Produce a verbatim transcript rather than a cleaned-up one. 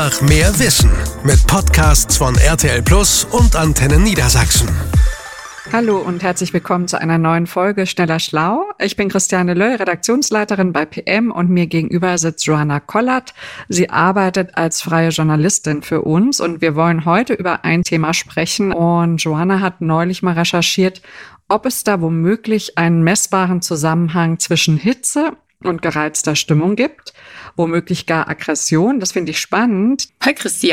Nach mehr Wissen mit Podcasts von R T L Plus und Antenne Niedersachsen. Hallo und herzlich willkommen zu einer neuen Folge Schneller Schlau. Ich bin Christiane Löll, Redaktionsleiterin bei P M, und mir gegenüber sitzt Johanna Kollert. Sie arbeitet als freie Journalistin für uns und wir wollen heute über ein Thema sprechen. Und Johanna hat neulich mal recherchiert, ob es da womöglich einen messbaren Zusammenhang zwischen Hitze und gereizter Stimmung gibt, womöglich gar Aggression. Das finde ich spannend. Hi Christiane.